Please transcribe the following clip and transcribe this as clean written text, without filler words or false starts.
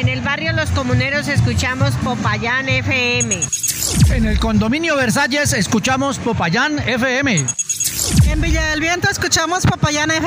En el barrio Los Comuneros escuchamos Popayán FM. En el condominio Versalles escuchamos Popayán FM. En Villa del Viento escuchamos Popayán FM.